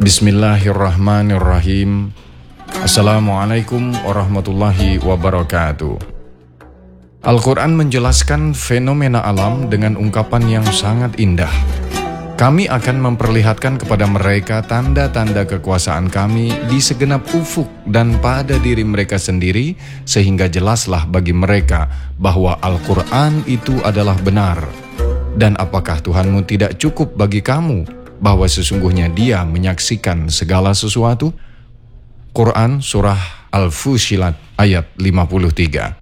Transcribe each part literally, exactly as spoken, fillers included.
Bismillahirrahmanirrahim. Assalamualaikum warahmatullahi wabarakatuh. Al-Quran menjelaskan fenomena alam dengan ungkapan yang sangat indah. Kami akan memperlihatkan kepada mereka tanda-tanda kekuasaan kami di segenap ufuk dan pada diri mereka sendiri, sehingga jelaslah bagi mereka bahwa Al-Quran itu adalah benar. Dan apakah Tuhanmu tidak cukup bagi kamu bahwa sesungguhnya Dia menyaksikan segala sesuatu? Quran Surah Al-Fussilat ayat lima puluh tiga.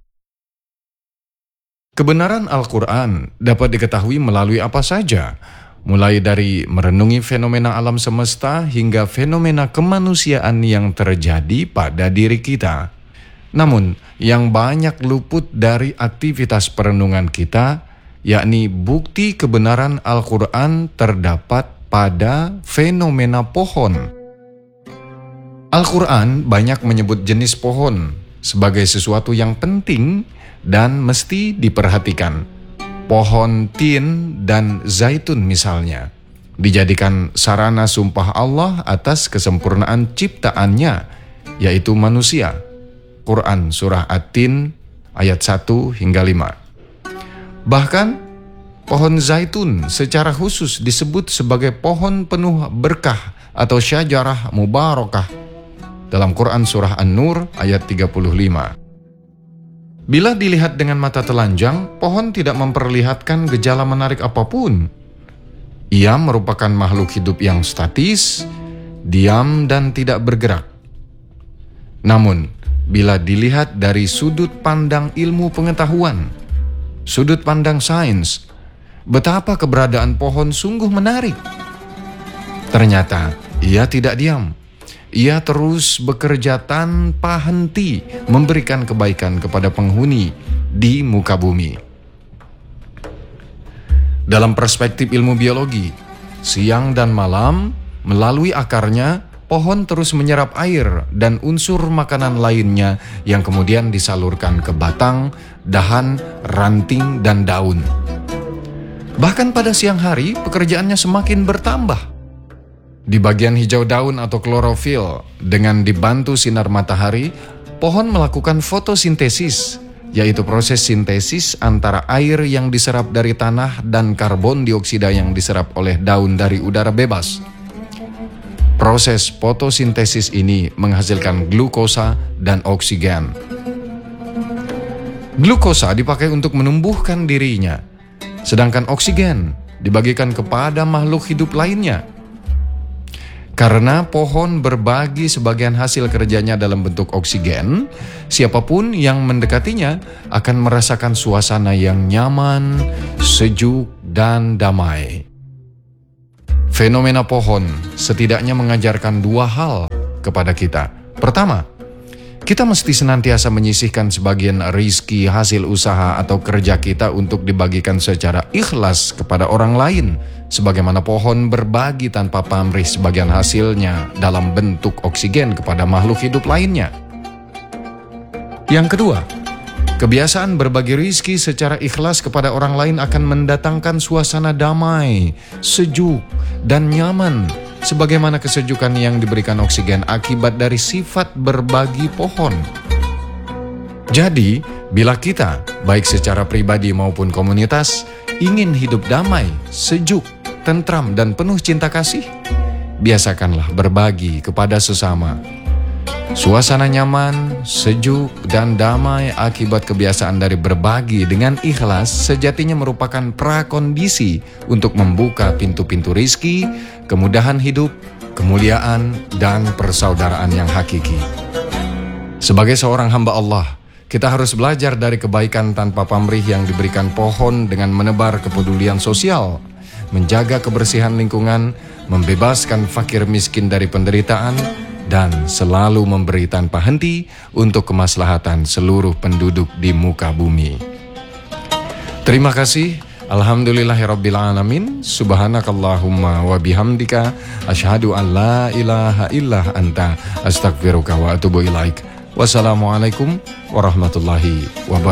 Kebenaran Al-Quran dapat diketahui melalui apa saja, mulai dari merenungi fenomena alam semesta hingga fenomena kemanusiaan yang terjadi pada diri kita. Namun, yang banyak luput dari aktivitas perenungan kita, yakni bukti kebenaran Al-Quran terdapat pada fenomena pohon. Al-Quran banyak menyebut jenis pohon sebagai sesuatu yang penting dan mesti diperhatikan. Pohon tin dan zaitun misalnya dijadikan sarana sumpah Allah atas kesempurnaan ciptaannya, yaitu manusia. Quran Surah At-Tin ayat satu hingga lima. Bahkan pohon zaitun secara khusus disebut sebagai pohon penuh berkah atau syajarah mubarakah dalam Quran Surah An-Nur ayat tiga puluh lima. Bila dilihat dengan mata telanjang, pohon tidak memperlihatkan gejala menarik apapun. Ia merupakan makhluk hidup yang statis, diam dan tidak bergerak. Namun, bila dilihat dari sudut pandang ilmu pengetahuan, sudut pandang sains, betapa keberadaan pohon sungguh menarik. Ternyata ia tidak diam. Ia terus bekerja tanpa henti memberikan kebaikan kepada penghuni di muka bumi. Dalam perspektif ilmu biologi, siang dan malam melalui akarnya, pohon terus menyerap air dan unsur makanan lainnya yang kemudian disalurkan ke batang, dahan, ranting, dan daun. Bahkan pada siang hari, pekerjaannya semakin bertambah. Di bagian hijau daun atau klorofil, dengan dibantu sinar matahari, pohon melakukan fotosintesis, yaitu proses sintesis antara air yang diserap dari tanah dan karbon dioksida yang diserap oleh daun dari udara bebas. Proses fotosintesis ini menghasilkan glukosa dan oksigen. Glukosa dipakai untuk menumbuhkan dirinya, sedangkan oksigen dibagikan kepada makhluk hidup lainnya. Karena pohon berbagi sebagian hasil kerjanya dalam bentuk oksigen, siapapun yang mendekatinya akan merasakan suasana yang nyaman, sejuk, dan damai. Fenomena pohon setidaknya mengajarkan dua hal kepada kita. Pertama, kita mesti senantiasa menyisihkan sebagian rizki hasil usaha atau kerja kita untuk dibagikan secara ikhlas kepada orang lain, sebagaimana pohon berbagi tanpa pamrih sebagian hasilnya dalam bentuk oksigen kepada makhluk hidup lainnya. Yang kedua, kebiasaan berbagi rizki secara ikhlas kepada orang lain akan mendatangkan suasana damai, sejuk, dan nyaman, sebagaimana kesejukan yang diberikan oksigen akibat dari sifat berbagi pohon. Jadi, bila kita, baik secara pribadi maupun komunitas, ingin hidup damai, sejuk, tentram, dan penuh cinta kasih, biasakanlah berbagi kepada sesama. Suasana nyaman, sejuk, dan damai akibat kebiasaan dari berbagi dengan ikhlas sejatinya merupakan prakondisi untuk membuka pintu-pintu rizki, kemudahan hidup, kemuliaan, dan persaudaraan yang hakiki. Sebagai seorang hamba Allah, kita harus belajar dari kebaikan tanpa pamrih yang diberikan pohon dengan menebar kepedulian sosial, menjaga kebersihan lingkungan, membebaskan fakir miskin dari penderitaan, dan selalu memberi tanpa henti untuk kemaslahatan seluruh penduduk di muka bumi. Terima kasih. Alhamdulillahirabbil alamin. Subhanakallahumma wa bihamdika asyhadu an la ilaha illa anta astaghfiruka wa atubu ilaik. Wassalamualaikum warahmatullahi wabarakatuh.